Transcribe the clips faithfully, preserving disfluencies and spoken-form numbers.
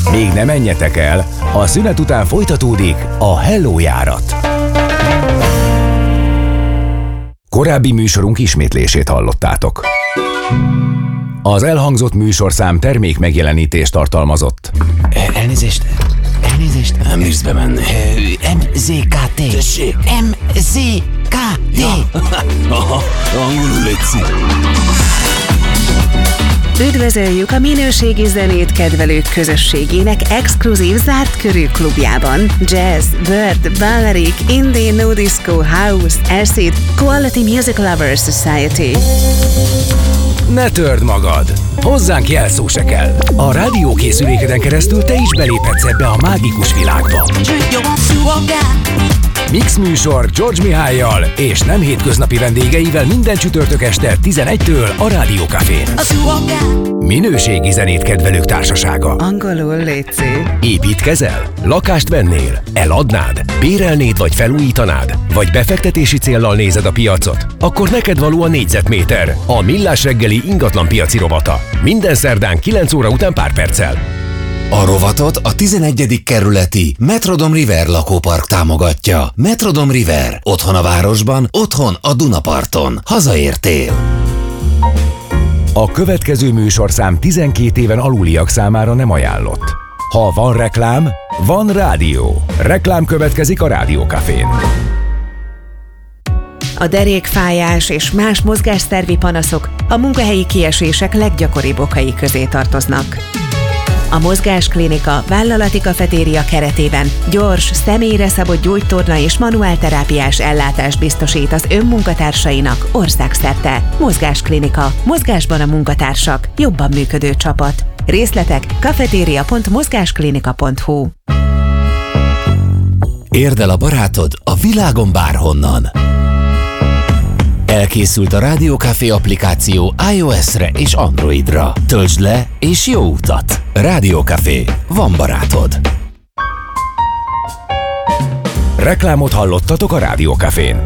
Még ne menjetek el, a szünet után folytatódik a Hello járat. Korábbi műsorunk ismétlését hallottátok. Az elhangzott műsorszám termék megjelenítést tartalmazott. Elnézést, elnézést. Nem bírsz bemenni. em zé ká té. Tessék. em zé ká té. Aha, angolul létszik. Üdvözöljük a minőségi zenét kedvelők közösségének exkluzív zárt körű klubjában. Jazz, Bird, Balearic, Indie, No Disco, House, Acid, Quality Music Lovers Society. Ne törd magad! Hozzánk jelszó se kell. A rádiókészülékeden keresztül te is beléphetsz ebbe a mágikus világba. Mix műsor George Mihállyal és nem hétköznapi vendégeivel minden csütörtök este tizenegytől a Rádió Cafén. Minőségi zenét kedvelők társasága. Angolul létszik. Építkezel? Lakást vennél? Eladnád? Bérelnéd vagy felújítanád? Vagy befektetési céllal nézed a piacot? Akkor neked való a négyzetméter, a Millás reggeli ingatlan piaci rovata. Minden szerdán kilenc óra után pár perccel. A rovatot a tizenegyedik kerületi Metrodom River lakópark támogatja. Metrodom River. Otthon a városban, otthon a Dunaparton. Hazaértél. A következő műsorszám tizenkét éven aluliak számára nem ajánlott. Ha van reklám, van rádió. Reklám következik a Rádió Cafén. A derékfájás és más mozgásszervi panaszok a munkahelyi kiesések leggyakoribb okai közé tartoznak. A Mozgásklinika vállalati kafetéria keretében gyors, személyre szabott gyógytorna és manuálterápiás ellátást biztosít az önmunkatársainak országszerte. Mozgásklinika. Mozgásban a munkatársak. Jobban működő csapat. Részletek kafetéria pont mozgásklinika pont hu. Érd el a barátod a világon bárhonnan. Elkészült a Rádió Café applikáció iOS-re és Androidra. Töltsd le és jó utat! Rádió Café. Van barátod. Reklámot hallottatok a Rádió Cafén.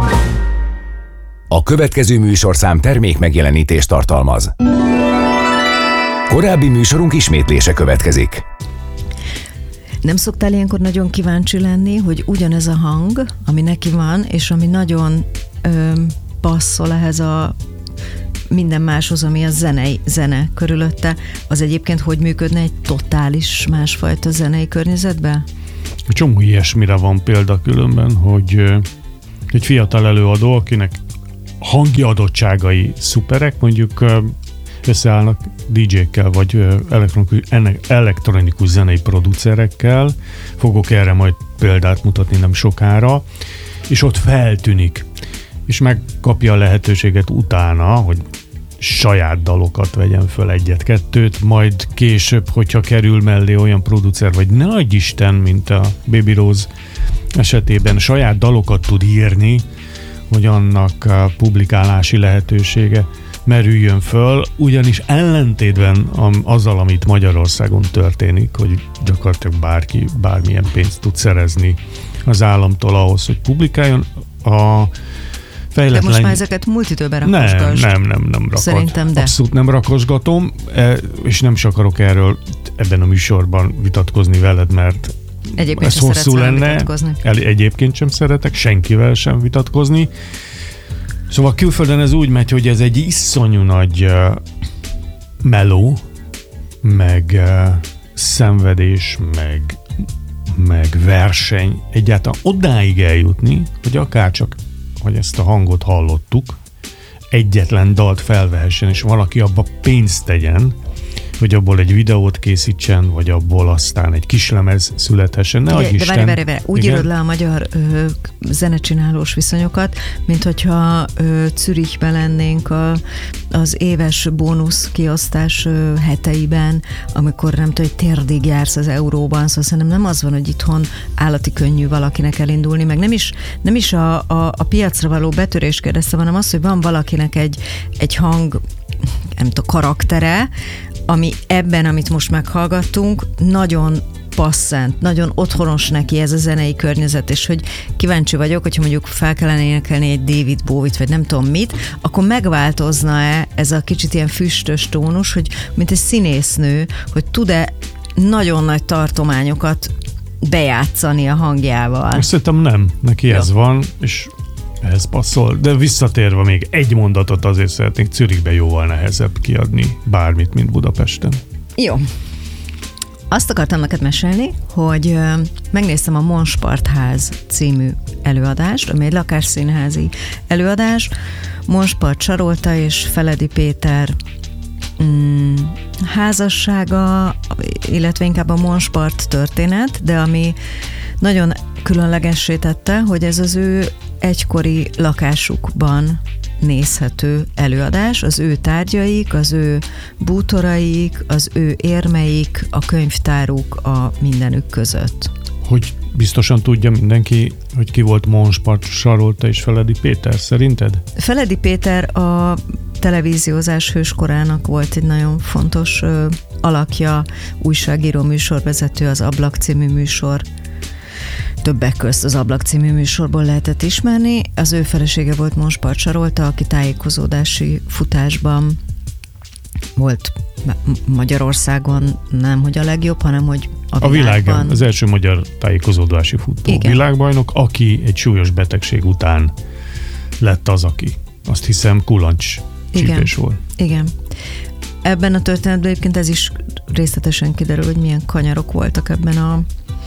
A következő műsorszám termék megjelenítést tartalmaz. Korábbi műsorunk ismétlése következik. Nem szoktál ilyenkor nagyon kíváncsi lenni, hogy ugyanez a hang, ami neki van, és ami nagyon ö, passzol ehhez a minden máshoz, ami a zenei, zene körülötte, az egyébként hogy működne egy totális másfajta zenei környezetben? Csomó ilyesmire van példa különben, hogy egy fiatal előadó, akinek hangi adottságai szuperek, mondjuk összeállnak dé dzsékkel, vagy elektronikus, elektronikus zenei producerekkel, fogok erre majd példát mutatni nem sokára, és ott feltűnik, és megkapja a lehetőséget utána, hogy saját dalokat vegyen föl egyet-kettőt, majd később, hogyha kerül mellé olyan producer, vagy nagy Isten, mint a Baby Rose esetében, saját dalokat tud írni, hogy annak a publikálási lehetősége merüljön föl, ugyanis ellentétben azzal, amit Magyarországon történik, hogy gyakorlatilag bárki bármilyen pénzt tud szerezni az államtól ahhoz, hogy publikáljon, a fejletlen... De most már ezeket múlt időben rakosgasd. Nem, nem, nem, nem rakod. Szerintem de. Abszolút nem rakosgatom, és nem is akarok erről ebben a műsorban vitatkozni veled, mert egyébként ez hosszú lenne. El, egyébként sem szeretek senkivel sem vitatkozni. Szóval külföldön ez úgy megy, hogy ez egy iszonyú nagy uh, meló, meg uh, szenvedés, meg, meg verseny. Egyáltalán odáig eljutni, hogy akárcsak, hogy ezt a hangot hallottuk, egyetlen dalt felvehessen, és valaki abba pénzt tegyen, hogy abból egy videót készítsen, vagy abból aztán egy kislemez születhessen. Ne adj Isten. De várj, várj, várj. Úgy írod le a magyar ö, zenecsinálós viszonyokat, mint hogyha ö, Zürichben lennénk a, az éves bónusz kiosztás ö, heteiben, amikor nem tudom, hogy térdig jársz az euróban, szóval szerintem nem az van, hogy itthon állati könnyű valakinek elindulni, meg nem is, nem is a, a, a piacra való betörés kérdezte, hanem az, hogy van valakinek egy, egy hang, nem tudom, karaktere, ami ebben, amit most meghallgattunk, nagyon passzent, nagyon otthonos neki ez a zenei környezet, és hogy kíváncsi vagyok, hogyha mondjuk fel kellene énekelni egy David Bowie-t, vagy nem tudom mit, akkor megváltozna-e ez a kicsit ilyen füstös tónus, hogy mint egy színésznő, hogy tud-e nagyon nagy tartományokat bejátszani a hangjával. Szerintem nem, neki ja. ez van, és ehhez passzol. De visszatérve még egy mondatot azért szeretnék, Zürichbe jóval nehezebb kiadni bármit, mint Budapesten. Jó. Azt akartam neked mesélni, hogy megnéztem a Monspartház című előadást, ami egy lakásszínházi előadás. Monspart Sarolta és Feledi Péter mm, házassága, illetve inkább a Monspart történet, de ami nagyon különlegessé tette, hogy ez az ő egykori lakásukban nézhető előadás, az ő tárgyaik, az ő bútoraik, az ő érmeik, a könyvtáruk a mindenük között. Hogy biztosan tudja mindenki, hogy ki volt Monspart Sarolta és Feledi Péter, szerinted? Feledi Péter a televíziózás hőskorának volt egy nagyon fontos ö, alakja, újságíró, műsorvezető, az Ablak című műsor. Többek közt az Ablak című műsorból lehetett ismerni. Az ő felesége volt Monspart Sarolta, aki tájékozódási futásban volt Magyarországon, nem hogy a legjobb, hanem hogy a, a világban. Az első magyar tájékozódási futó Igen. világbajnok, aki egy súlyos betegség után lett az, aki. Azt hiszem kulancs csípés volt. Igen. Ebben a történetben egyébként ez is részletesen kiderül, hogy milyen kanyarok voltak ebben a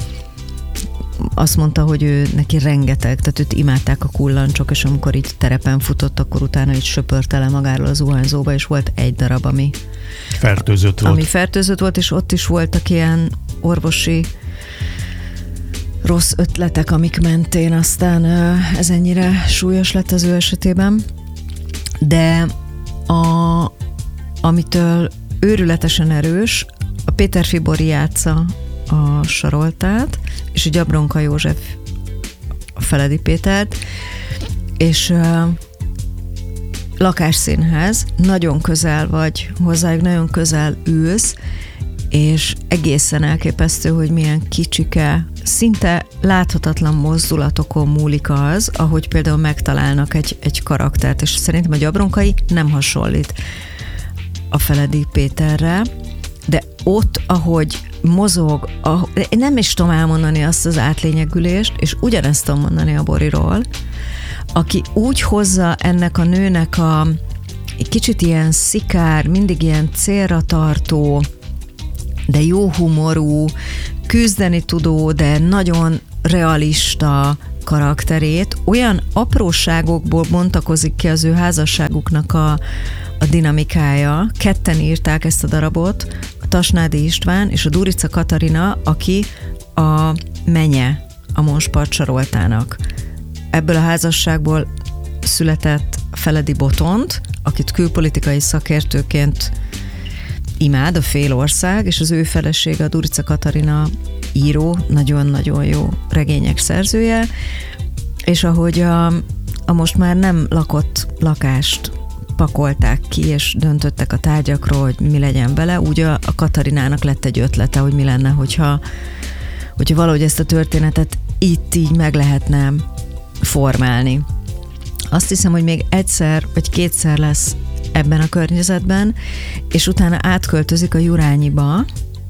azt mondta, hogy ő neki rengeteg, tehát őt imádták a kullancsok, és amikor így terepen futott, akkor utána így söpörte le magáról az zuhanyzóba, és volt egy darab, ami fertőzött volt. Ami fertőzött volt, és ott is voltak ilyen orvosi rossz ötletek, amik mentén aztán ez ennyire súlyos lett az ő esetében. De a, amitől őrületesen erős, a Péter Fibori játsza a Saroltát, és a Gyabronka József a Feledi Pétert, és uh, lakásszínház, nagyon közel vagy hozzájuk, nagyon közel ülsz, és egészen elképesztő, hogy milyen kicsike, szinte láthatatlan mozdulatokon múlik az, ahogy például megtalálnak egy, egy karaktert, és szerintem a Gyabronkai nem hasonlít a Feledi Péterre, de ott, ahogy mozog, ahogy, nem is tudom elmondani azt az átlényegülést, és ugyanezt tudom mondani a Boriról, aki úgy hozza ennek a nőnek a egy kicsit ilyen szikár, mindig ilyen célra tartó, de jó humorú, küzdeni tudó, de nagyon realista karakterét, olyan apróságokból bontakozik ki az ő házasságuknak a, a dinamikája. Ketten írták ezt a darabot, a Tasnádi István és a Durica Katarina, aki a menye a Monspart Saroltának. Ebből a házasságból született Feledi Botont, akit külpolitikai szakértőként imád a fél ország, és az ő felesége, a Durica Katarina író, nagyon-nagyon jó regények szerzője, és ahogy a, a most már nem lakott lakást pakolták ki, és döntöttek a tárgyakról, hogy mi legyen vele, úgy a, a Katarinának lett egy ötlete, hogy mi lenne, hogyha, hogyha valahogy ezt a történetet itt így meg lehetne formálni. Azt hiszem, hogy még egyszer vagy kétszer lesz ebben a környezetben, és utána átköltözik a Jurányiba,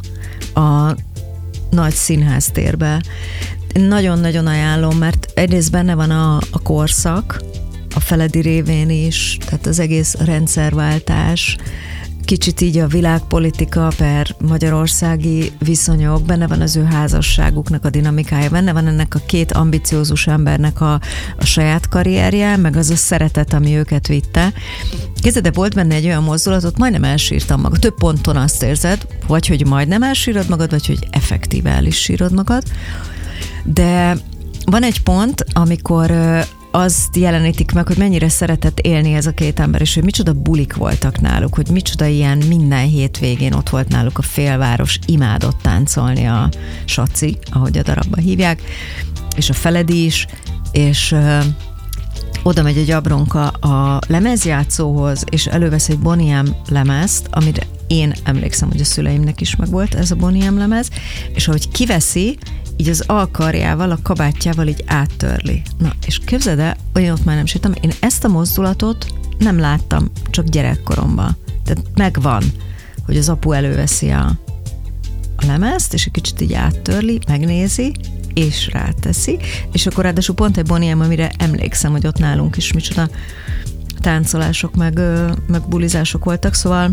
a nagy színháztérbe. Nagyon-nagyon ajánlom, mert egyrészt benne van a, a korszak, a Feledi révén is, tehát az egész rendszerváltás, kicsit így a világpolitika per magyarországi viszonyok, benne van az ő házasságuknak a dinamikája, benne van ennek a két ambiciózus embernek a, a saját karrierje, meg az a szeretet, ami őket vitte. Kézzel, de volt benne egy olyan mozdulatot, majdnem elsírtam magad. Több ponton azt érzed, vagy hogy majdnem elsírod magad, vagy hogy effektíve el is sírod magad. De van egy pont, amikor azt jelenítik meg, hogy mennyire szeretett élni ez a két ember, és hogy micsoda bulik voltak náluk, hogy micsoda ilyen minden hétvégén ott volt náluk a félváros, imádott táncolni a Saci, ahogy a darabban hívják, és a Feledi is, és ö, oda megy egy Gyabronka a lemezjátszóhoz, és elővesz egy Boney M lemezt, amire én emlékszem, hogy a szüleimnek is megvolt ez a Boney M lemez, és ahogy kiveszi, így az alkarjával, a kabátjával így áttörli. Na, és képzeld el, olyan ott már nem sírtam, én ezt a mozdulatot nem láttam, csak gyerekkoromban. Tehát megvan, hogy az apu előveszi a, a lemezt, és egy kicsit így áttörli, megnézi, és ráteszi, és akkor ráadásul pont egy Boniem, amire emlékszem, hogy ott nálunk is micsoda táncolások, meg, meg bulizások voltak, szóval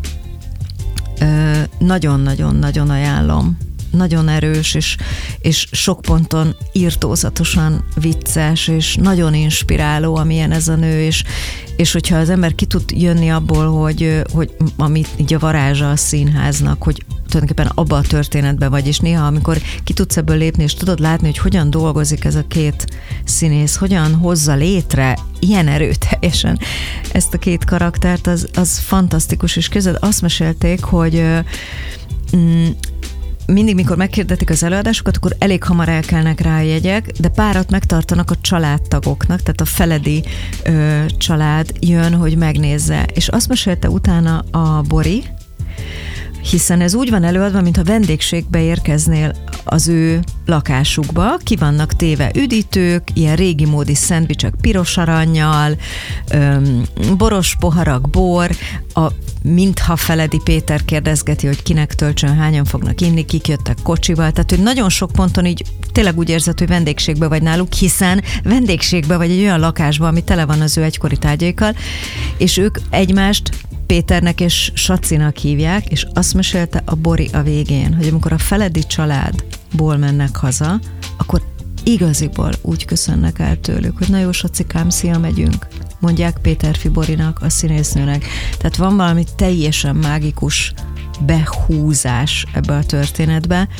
nagyon-nagyon-nagyon ajánlom. Nagyon erős, és, és sok ponton irtózatosan vicces, és nagyon inspiráló, amilyen ez a nő, és, és hogyha az ember ki tud jönni abból, hogy, hogy amit így a varázsa a színháznak, hogy tulajdonképpen abba a történetben vagy, és néha, amikor ki tudsz ebből lépni, és tudod látni, hogy hogyan dolgozik ez a két színész, hogyan hozza létre ilyen erőteljesen ezt a két karaktert, az, az fantasztikus, és közben azt mesélték, hogy mm, mindig, mikor megkérdetik az előadásokat, akkor elég hamar elkelnek rá a jegyek, de párat megtartanak a családtagoknak, tehát a Feledi ö, család jön, hogy megnézze. És azt mesélte utána a Bori, hiszen ez úgy van előadva, mintha vendégségbe érkeznél az ő lakásukba, ki vannak téve üdítők, ilyen régi módi szendvicsek piros arannyal, öm, boros poharak, bor, a mintha Feledi Péter kérdezgeti, hogy kinek töltsön, hányan fognak inni, kik jöttek kocsival, tehát hogy nagyon sok ponton így tényleg úgy érzed, hogy vendégségbe vagy náluk, hiszen vendégségbe vagy egy olyan lakásban, ami tele van az ő egykori tárgyaikkal, és ők egymást Péternek és Sacinak hívják, és azt mesélte a Bori a végén, hogy amikor a Feledi családból mennek haza, akkor igaziból úgy köszönnek el tőlük, hogy na jó, Sacikám, szia, megyünk. Mondják Péterfi Borinak, a színésznőnek. Tehát van valami teljesen mágikus behúzás ebbe a történetbe.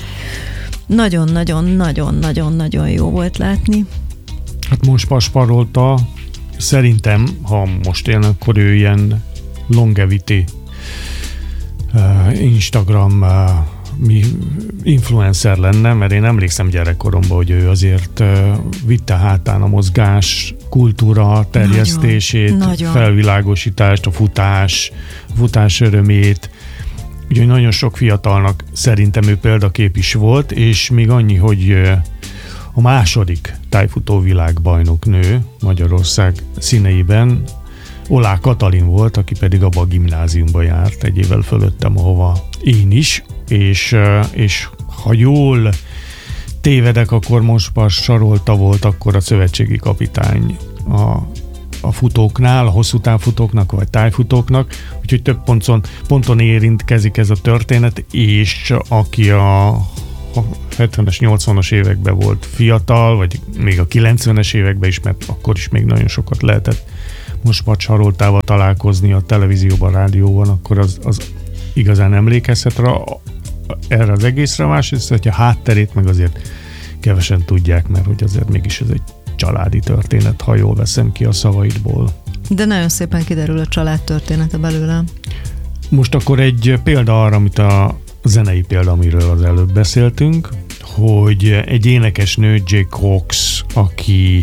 Nagyon-nagyon-nagyon-nagyon-nagyon jó volt látni. Hát most pasparolta, szerintem, ha most élne, akkor ő ilyen longevity uh, Instagram uh, mi influencer lenne, mert én emlékszem gyerekkoromban, hogy ő azért uh, vitte hátán a mozgás kultúra terjesztését, nagyon, nagyon. felvilágosítást, a futás, a futás örömét. Úgyhogy nagyon sok fiatalnak szerintem ő példakép is volt, és még annyi, hogy uh, a második tájfutó világbajnok nő Magyarország színeiben Olá Katalin volt, aki pedig abba a gimnáziumba járt egy évvel fölöttem, ahova én is, és, és ha jól tévedek, akkor Mospar Sarolta volt akkor a szövetségi kapitány a, a futóknál, a hosszú távfutóknak, vagy tájfutóknak, úgyhogy több ponton, ponton érintkezik ez a történet, és aki a hetvenes, nyolcvanas években volt fiatal, vagy még a kilencvenes években is, mert akkor is még nagyon sokat lehetett Mospar Saroltával találkozni a televízióban, rádióban, akkor az, az igazán emlékezhet rá, erre az egészre, másrészt, hogy a hátterét meg azért kevesen tudják, mert hogy azért mégis ez egy családi történet, ha jól veszem ki a szavaidból. De nagyon szépen kiderül a család története belőle. Most akkor egy példa arra, amit a zenei példa, amiről az előbb beszéltünk, hogy egy énekesnő, Jake Hawkes, aki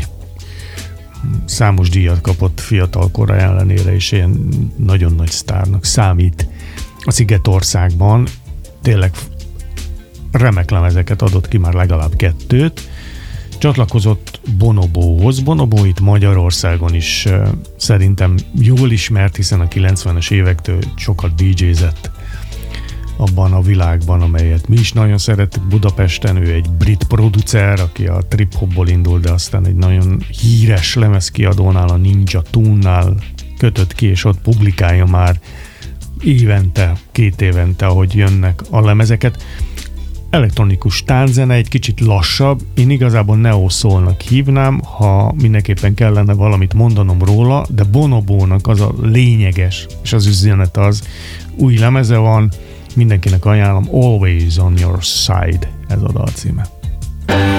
számos díjat kapott fiatal kora ellenére, és ilyen nagyon nagy sztárnak számít a Szigetországban. Tényleg remek lemezeket adott ki, már legalább kettőt. Csatlakozott Bonobóhoz. Bonobo itt Magyarországon is uh, szerintem jól ismert, hiszen a kilencvenes évektől sokat dé jézett abban a világban, amelyet mi is nagyon szerettük Budapesten. Ő egy brit producer, aki a trip-hopból indul, de aztán egy nagyon híres lemezkiadónál, a Ninja Tune-nál kötött ki, és ott publikálja már évente, két évente, ahogy jönnek a lemezeket. Elektronikus tánczene, egy kicsit lassabb, én igazából neo-soulnak hívnám, ha mindenképpen kellene valamit mondanom róla, de Bonobónak az a lényeges, és az üzenet az, új lemeze van, mindenkinek ajánlom, Always on Your Side, ez a dal címe.